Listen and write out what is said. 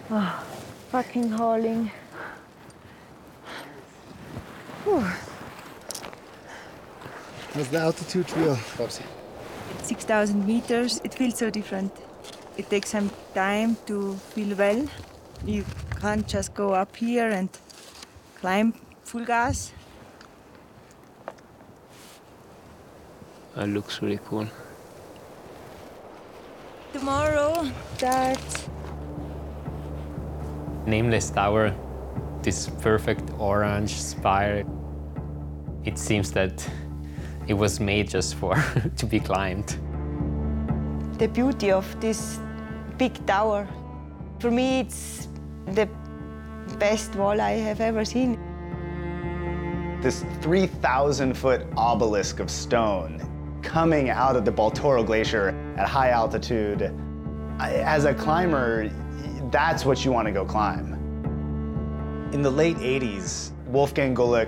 Oh, fucking hauling. Whew. How's the altitude feel, Popsy? 6,000 meters, it feels so different. It takes some time to feel well. You can't just go up here and climb full gas. It looks really cool. Tomorrow starts. Nameless Tower, this perfect orange spire. It seems that it was made just for to be climbed. The beauty of this big tower. For me, it's the best wall I have ever seen. This 3,000-foot obelisk of stone coming out of the Baltoro Glacier at high altitude. As a climber, that's what you want to go climb. In the late 80s, Wolfgang Gulick